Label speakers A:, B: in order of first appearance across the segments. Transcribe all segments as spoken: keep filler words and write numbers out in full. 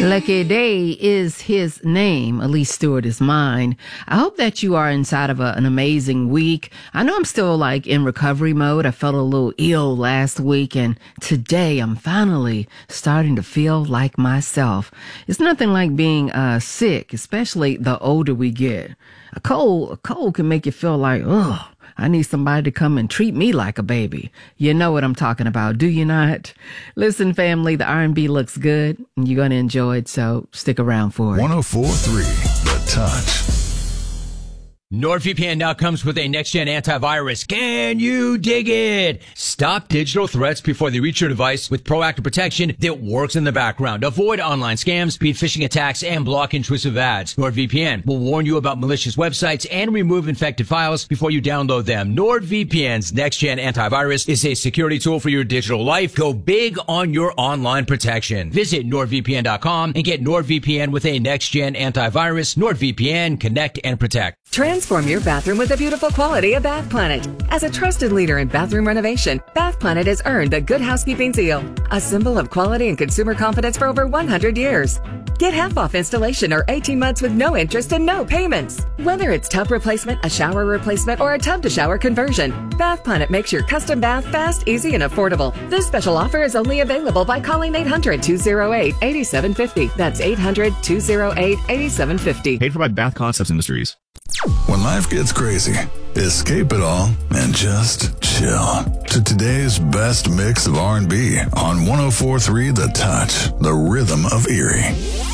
A: Lucky Day is his name. Elise Stewart is mine. I hope that you are inside of a, an amazing week. I know I'm still like in recovery mode. I felt a little ill last week, and today I'm finally starting to feel like myself. It's nothing like being uh, sick, especially the older we get. A cold, a cold can make you feel like, ugh. I need somebody to come and treat me like a baby. You know what I'm talking about, do you not? Listen, family, the R and B looks good, and you're going to enjoy it, so stick around for it.
B: one oh four point three The Touch.
C: NordVPN now comes with a next-gen antivirus. Can you dig it? Stop digital threats before they reach your device with proactive protection that works in the background. Avoid online scams, speed phishing attacks, and block intrusive ads. NordVPN will warn you about malicious websites and remove infected files before you download them. NordVPN's next-gen antivirus is a security tool for your digital life. Go big on your online protection. Visit NordVPN dot com and get NordVPN with a next-gen antivirus. NordVPN, connect and protect.
D: Transform your bathroom with the beautiful quality of Bath Planet. As a trusted leader in bathroom renovation, Bath Planet has earned the Good Housekeeping seal, a symbol of quality and consumer confidence for over one hundred years. Get half off installation or eighteen months with no interest and no payments. Whether it's tub replacement, a shower replacement, or a tub to shower conversion, Bath Planet makes your custom bath fast, easy, and affordable. This special offer is only available by calling eight hundred, two oh eight, eight seven five oh. That's eight hundred, two oh eight, eight seven five oh.
E: Paid for by Bath Concepts Industries.
B: When life gets crazy, escape it all and just chill to today's best mix of R and B on one oh four point three The Touch, the rhythm of Erie.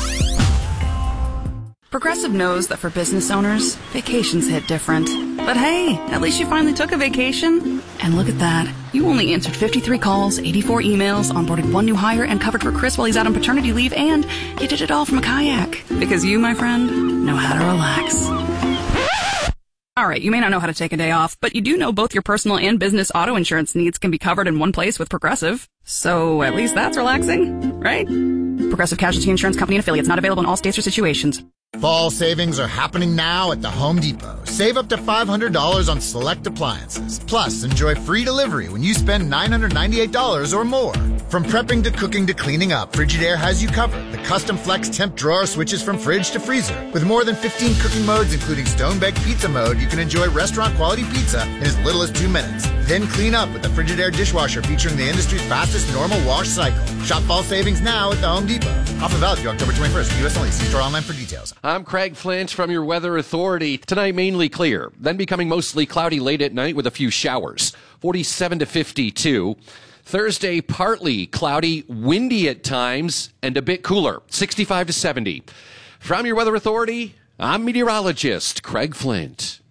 F: Progressive knows that for business owners, vacations hit different. But hey, at least you finally took a vacation. And look at that. You only answered fifty-three calls, eighty-four emails, onboarded one new hire, and covered for Chris while he's out on paternity leave, and you did it all from a kayak. Because you, my friend, know how to relax. All right, you may not know how to take a day off, but you do know both your personal and business auto insurance needs can be covered in one place with Progressive. So at least that's relaxing, right? Progressive Casualty Insurance Company and affiliates, not available in all states or situations.
G: Fall savings are happening now at the Home Depot. Save up to five hundred dollars on select appliances. Plus, enjoy free delivery when you spend nine hundred ninety-eight dollars or more. From prepping to cooking to cleaning up, Frigidaire has you covered. The custom flex temp drawer switches from fridge to freezer. With more than fifteen cooking modes, including stone-baked pizza mode, you can enjoy restaurant-quality pizza in as little as two minutes. Then clean up with the Frigidaire dishwasher featuring the industry's fastest normal wash cycle. Shop fall savings now at the Home Depot. Offer valid through October twenty-first. U S only. See store online for details.
H: I'm Craig Flint from your Weather Authority. Tonight mainly clear, then becoming mostly cloudy late at night with a few showers. forty-seven to fifty-two. Thursday, partly cloudy, windy at times, and a bit cooler, sixty-five to seventy. From your Weather Authority, I'm meteorologist Craig Flint.